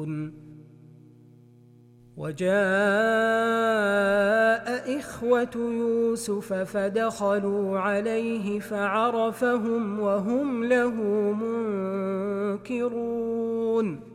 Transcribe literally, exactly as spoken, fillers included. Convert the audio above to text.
وجاء إخوة يوسف فدخلوا عليه فعرفهم وهم له منكرون